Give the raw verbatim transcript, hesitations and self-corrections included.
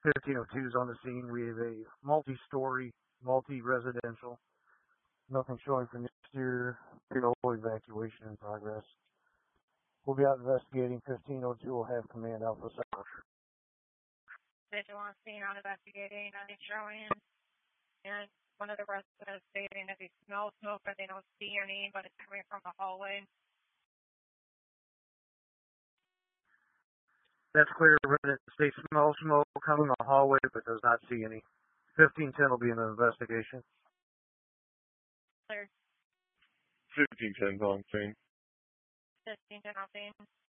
fifteen oh two is on the scene. We have a multi-story, multi-residential. Nothing showing from the exterior. No evacuation in progress. We'll be out investigating. fifteen oh two will have command Alpha South. Vigilance scene on investigating, nothing showing. And one of the residents stating that they smell smoke, but they don't see any, but it's coming from the hallway. That's clear. Resident state smells smoke coming from the hallway, but does not see any. fifteen ten will be in the investigation. Clear. fifteen ten's on scene. fifteen ten on scene.